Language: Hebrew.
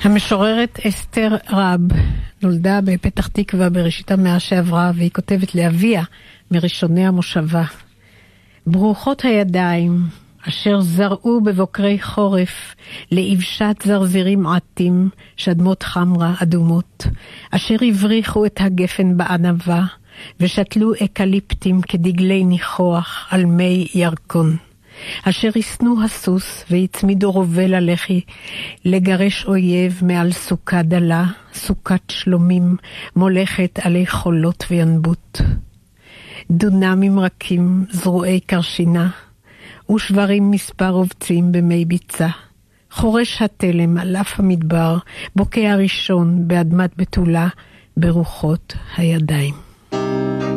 המשוררת אסתר רב נולדה בפתח תקווה בראשית המאה שעברה, והיא כותבת לאביה מראשוני המושבה. ברוכות הידיים אשר זרעו בבוקרי חורף לאבשת זרזירים עטים שדמות חמרה אדומות, אשר הבריחו את הגפן בענבה ושתלו אקליפטים כדגלי ניחוח על מי ירקון, אשר יסנו הסוס ויצמידו רובה ללחי לגרש אויב מעל סוכה דלה, סוכת שלומים מולכת עלי חולות וינבוט. דונמים רכים זרועי קרשינה ושברים מספר עובצים במי ביצה. חורש התלם על אף המדבר, בוקע ראשון באדמת בתולה ברוחות הידיים.